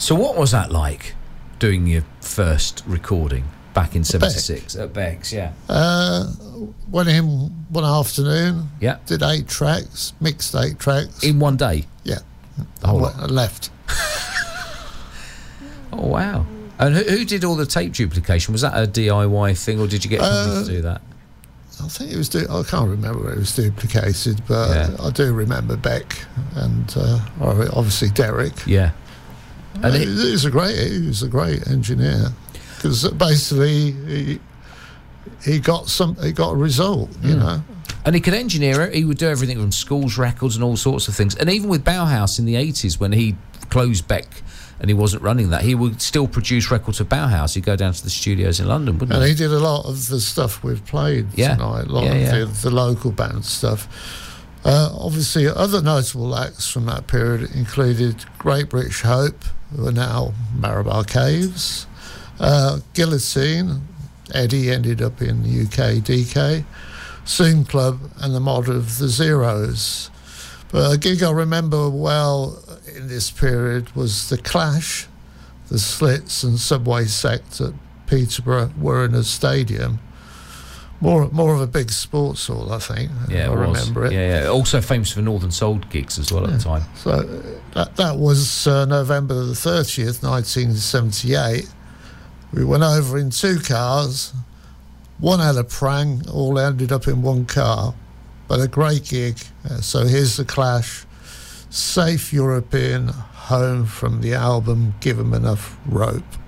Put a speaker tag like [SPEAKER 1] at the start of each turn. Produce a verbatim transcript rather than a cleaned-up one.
[SPEAKER 1] So what was that like, doing your first recording back in seventy-six at Beck's? Yeah.
[SPEAKER 2] Uh, went in one afternoon.
[SPEAKER 1] Yeah.
[SPEAKER 2] Did eight tracks, mixed eight tracks.
[SPEAKER 1] In one day?
[SPEAKER 2] Yeah.
[SPEAKER 1] The whole
[SPEAKER 2] I
[SPEAKER 1] lot?
[SPEAKER 2] left.
[SPEAKER 1] Oh, wow. And who, who did all the tape duplication? Was that a D I Y thing, or did you get somebody
[SPEAKER 2] Uh,
[SPEAKER 1] to do that?
[SPEAKER 2] I think it was. Du- I can't remember where it was duplicated, but
[SPEAKER 1] Yeah.
[SPEAKER 2] I do remember Beck and uh, obviously Derek.
[SPEAKER 1] Yeah.
[SPEAKER 2] And
[SPEAKER 1] And
[SPEAKER 2] he,
[SPEAKER 1] it-
[SPEAKER 2] he was a great. He was a great engineer because basically he he got some. He got a result. You
[SPEAKER 1] Mm.
[SPEAKER 2] know.
[SPEAKER 1] And he could engineer it. He would do everything from Schools records and all sorts of things. And even with Bauhaus in the eighties, when he closed Beck and he wasn't running that, he would still produce records for Bauhaus. He'd go down to the studios in London, wouldn't
[SPEAKER 2] And
[SPEAKER 1] he?
[SPEAKER 2] he did a lot of the stuff we've played
[SPEAKER 1] Yeah.
[SPEAKER 2] tonight, a lot
[SPEAKER 1] Yeah,
[SPEAKER 2] of
[SPEAKER 1] yeah.
[SPEAKER 2] The, the local band stuff. Uh, obviously, other notable acts from that period included Great British Hope, who are now Marabar Caves, uh, Guillotine, Eddie ended up in U K D K, Soon Club, and the mod of the Zeros. But a gig I remember well in this period was The Clash, the Slits and Subway Sect at Peterborough Warreners Stadium. More more of a big sports hall, I think.
[SPEAKER 1] Yeah,
[SPEAKER 2] I
[SPEAKER 1] it was.
[SPEAKER 2] remember it.
[SPEAKER 1] Yeah, yeah. Also famous for Northern Soul gigs as well at the time.
[SPEAKER 2] So uh, that, that was uh, November the thirtieth, nineteen seventy-eight. We went over in two cars. One had a prang, all ended up in one car. But a great gig. Uh, so here's The Clash, Safe European, home from the album Give 'Em Enough Rope.